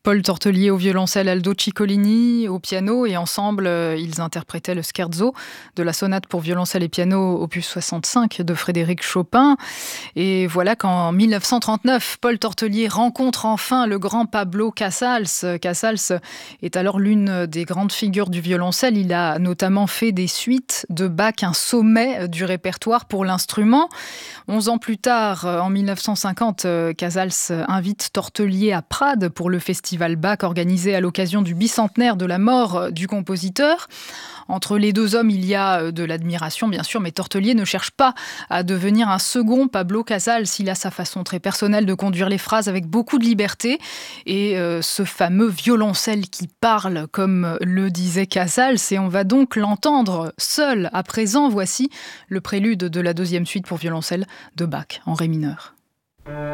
Paul Tortelier au violoncelle, Aldo Ciccolini au piano et ensemble, ils interprétaient le scherzo de la sonate pour violoncelle et piano opus 65 de Frédéric Chopin. Et voilà qu'en 1939, Paul Tortelier rencontre enfin le grand Pablo Casals. Casals est alors l'une des grandes figures du violoncelle. Il a notamment fait des suites de Bach, un sommet du répertoire pour l'instrument. 11 ans plus tard, en 1950, Casals invite Tortelier à Prades pour le festival Bach organisé à l'occasion du bicentenaire de la mort du compositeur. Entre les deux hommes, il y a de l'admiration, bien sûr, mais Tortelier ne cherche pas à devenir un second Pablo Casals. Il a sa façon très personnelle de conduire les phrases avec beaucoup de liberté. Et ce fameux violoncelle qui parle, comme le disait Casals, et on va donc l'entendre seul. À présent, voici le prélude de la deuxième suite pour violoncelle de Bach en ré mineur.